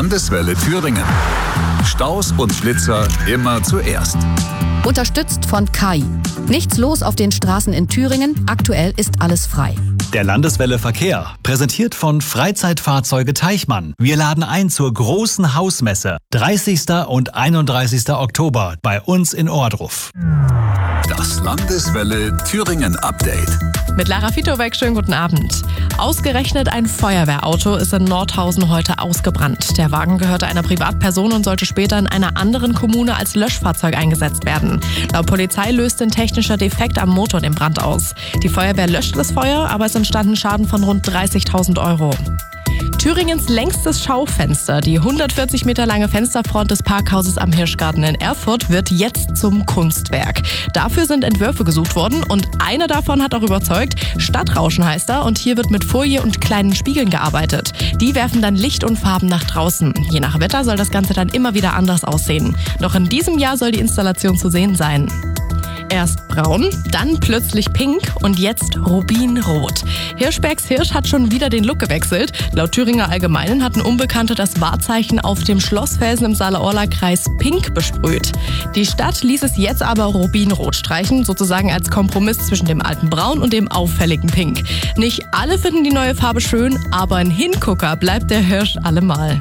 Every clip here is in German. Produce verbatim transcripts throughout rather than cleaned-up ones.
Landeswelle Thüringen. Staus und Blitzer immer zuerst. Unterstützt von K I. Nichts los auf den Straßen in Thüringen. Aktuell ist alles frei. Der Landeswelle Verkehr, präsentiert von Freizeitfahrzeuge Teichmann. Wir laden ein zur großen Hausmesse, dreißigsten und einunddreißigsten Oktober bei uns in Ohrdruf. Das Landeswelle Thüringen Update. Mit Lara Fitowek, schönen guten Abend. Ausgerechnet ein Feuerwehrauto ist in Nordhausen heute ausgebrannt. Der Wagen gehörte einer Privatperson und sollte später in einer anderen Kommune als Löschfahrzeug eingesetzt werden. Laut Polizei löste ein technischer Defekt am Motor den Brand aus. Die Feuerwehr löschte das Feuer, aber es entstanden Schaden von rund dreißigtausend Euro. Thüringens längstes Schaufenster, die hundertvierzig Meter lange Fensterfront des Parkhauses am Hirschgarten in Erfurt, wird jetzt zum Kunstwerk. Dafür sind Entwürfe gesucht worden und einer davon hat auch überzeugt. Stadtrauschen heißt er und hier wird mit Folie und kleinen Spiegeln gearbeitet. Die werfen dann Licht und Farben nach draußen. Je nach Wetter soll das Ganze dann immer wieder anders aussehen. Noch in diesem Jahr soll die Installation zu sehen sein. Erst braun, dann plötzlich pink und jetzt rubinrot. Hirschbergs Hirsch hat schon wieder den Look gewechselt. Laut Thüringer Allgemeinen hatten Unbekannte das Wahrzeichen auf dem Schlossfelsen im Saale-Orla-Kreis pink besprüht. Die Stadt ließ es jetzt aber rubinrot streichen, sozusagen als Kompromiss zwischen dem alten Braun und dem auffälligen Pink. Nicht alle finden die neue Farbe schön, aber ein Hingucker bleibt der Hirsch allemal.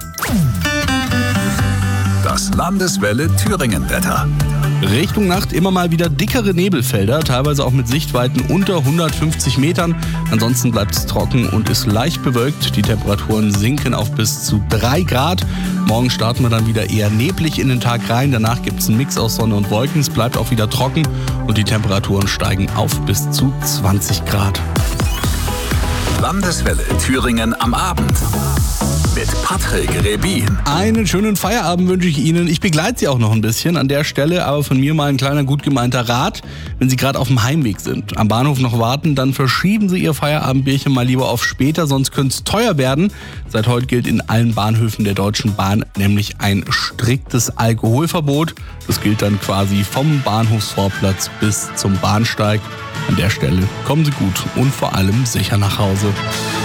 Das Landeswelle Thüringen Wetter. Richtung Nacht immer mal wieder dickere Nebelfelder, teilweise auch mit Sichtweiten unter hundertfünfzig Metern. Ansonsten bleibt es trocken und ist leicht bewölkt. Die Temperaturen sinken auf bis zu drei Grad. Morgen starten wir dann wieder eher neblig in den Tag rein. Danach gibt es einen Mix aus Sonne und Wolken. Es bleibt auch wieder trocken und die Temperaturen steigen auf bis zu zwanzig Grad. Landeswelle Thüringen am Abend. Mit Patrick Rebin. Einen schönen Feierabend wünsche ich Ihnen. Ich begleite Sie auch noch ein bisschen an der Stelle, aber von mir mal ein kleiner gut gemeinter Rat. Wenn Sie gerade auf dem Heimweg sind, am Bahnhof noch warten, dann verschieben Sie Ihr Feierabendbierchen mal lieber auf später, sonst könnte es teuer werden. Seit heute gilt in allen Bahnhöfen der Deutschen Bahn nämlich ein striktes Alkoholverbot. Das gilt dann quasi vom Bahnhofsvorplatz bis zum Bahnsteig. An der Stelle kommen Sie gut und vor allem sicher nach Hause.